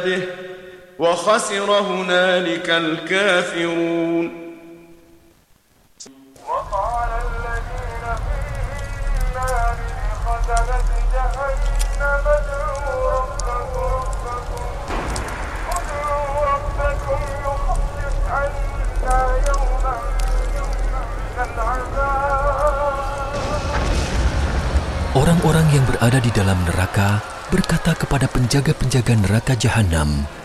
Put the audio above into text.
وخسر هنالك الكافرون وقال الذين في النار لخزنة جهنم ادعوا ربكم يخفف عنا يوما من العذاب. Orang-orang yang berada di dalam neraka berkata kepada penjaga-penjaga neraka Jahanam,